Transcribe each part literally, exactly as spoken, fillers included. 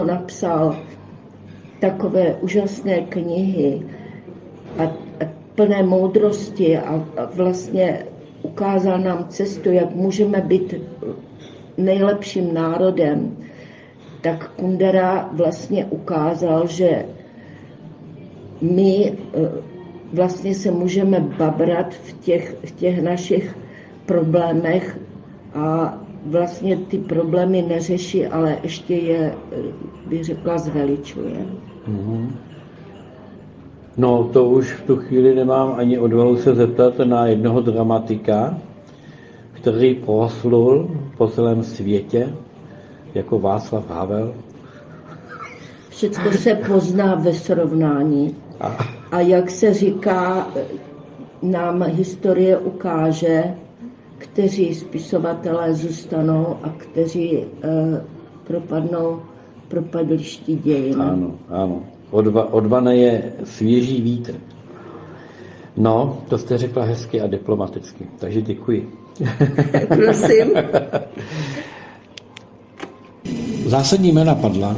napsal takové úžasné knihy a, a plné moudrosti a, a vlastně ukázal nám cestu, jak můžeme být nejlepším národem, tak Kundera vlastně ukázal, že my vlastně se můžeme babrat v těch, v těch našich problémech a vlastně ty problémy neřeší, ale ještě je, bych řekla, zveličuje. Mm-hmm. No, to už v tu chvíli nemám ani odvahu se zeptat na jednoho dramatika, který proslul po celém světě jako Václav Havel. Všechno se pozná ve srovnání. A, a jak se říká, nám historie ukáže, kteří spisovatelé zůstanou a kteří eh, propadnou propadlišti dějin. Ano, ano. Odva, odvane je svěží vítr. No, to jste řekla hezky a diplomaticky, takže děkuji. Prosím. Zásadní jména padla.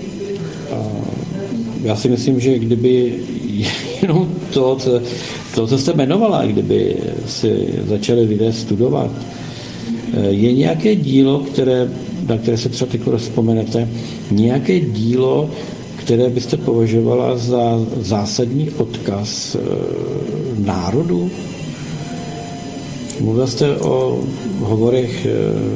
Já si myslím, že kdyby jenom to, co, to, co jste jmenovala, kdyby si začali lidé studovat, je nějaké dílo, které, na které se třeba teď rozpomenete, nějaké dílo, které byste považovala za zásadní odkaz národu? Mluvil jste o hovorech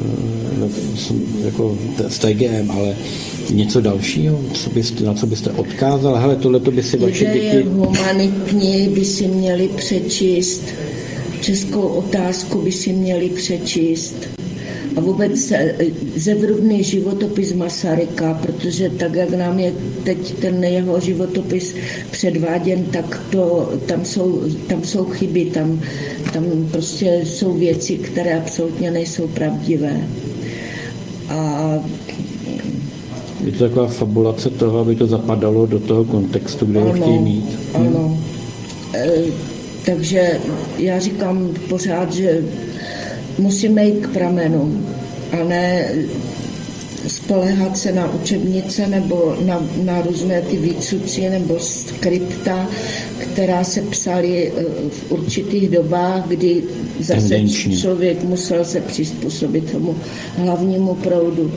jako z T G M, ale něco dalšího, co byste, na co byste odkázal? Hele, tohleto by si vaše děti... Humanitní by si měli přečíst, českou otázku by si měli přečíst a vůbec zevrubný životopis Masaryka, protože tak, jak nám je teď ten jeho životopis předváděn, tak to, tam, jsou, tam jsou chyby, tam, tam prostě jsou věci, které absolutně nejsou pravdivé. A je to taková fabulace toho, aby to zapadalo do toho kontextu, kde ho chtějí mít. Ano. E, takže já říkám pořád, že musíme jít k pramenu a ne spoléhat se na učebnice nebo na, na různé ty výcuci nebo skripta, která se psaly v určitých dobách, kdy zase tendenční. Člověk musel se přizpůsobit tomu hlavnímu proudu.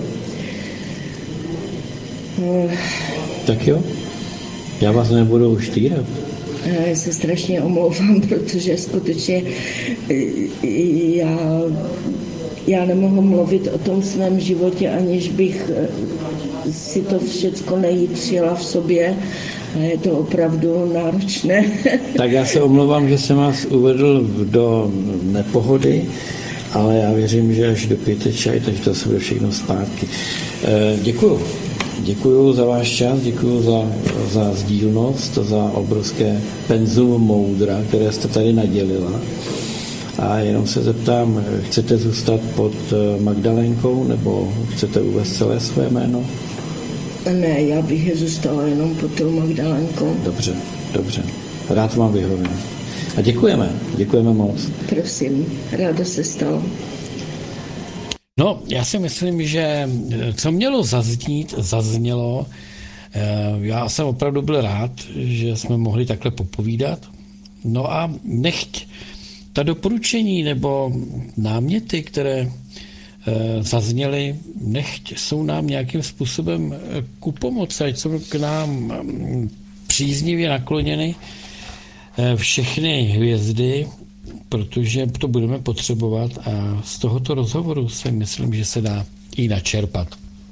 Tak jo, já vás nebudu už týrat. Já se strašně omlouvám, protože skutečně já, já nemohu mluvit o tom svém životě, aniž bych si to všecko nejítřila v sobě. A je to opravdu náročné. Tak já se omlouvám, že jsem vás uvedl do nepohody, ale já věřím, že až do pěti čaj, takže to se bude všechno zpátky. Děkuju. Děkuju za váš čas, děkuju za, za sdílnost, za obrovské penzum moudra, které jste tady nadělila. A jenom se zeptám, chcete zůstat pod Magdalénkou, nebo chcete uvést celé své jméno? Ne, já bych je zůstala jenom pod tou Magdalénkou. Dobře, dobře. Rád vám vyhovím. A děkujeme, děkujeme moc. Prosím, ráda se stalo. No, já si myslím, že co mělo zaznít, zaznělo. Já jsem opravdu byl rád, že jsme mohli takhle popovídat. No a nechť ta doporučení nebo náměty, které zazněly, nechť jsou nám nějakým způsobem ku pomoci, ať jsou k nám příznivě nakloněny všechny hvězdy, protože to budeme potřebovat a z tohoto rozhovoru si myslím, že se dá i načerpat.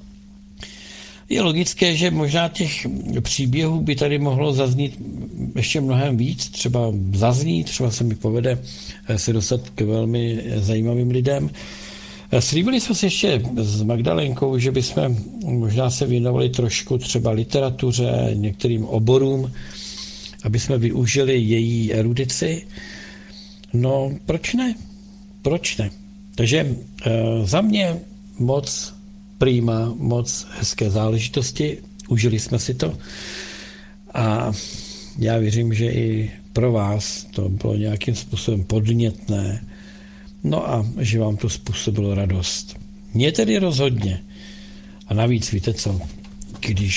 Je logické, že možná těch příběhů by tady mohlo zaznít ještě mnohem víc, třeba zaznít, třeba se mi povede se dostat k velmi zajímavým lidem. Slíbili jsme si ještě s Magdalénkou, že bychom možná se věnovali trošku třeba literatuře, některým oborům, aby jsme využili její erudici. No, proč ne? Proč ne? Takže e, za mě moc prima, moc hezké záležitosti, užili jsme si to a já věřím, že i pro vás to bylo nějakým způsobem podnětné, no a že vám to způsobilo radost. Mně tedy rozhodně. A navíc víte co, když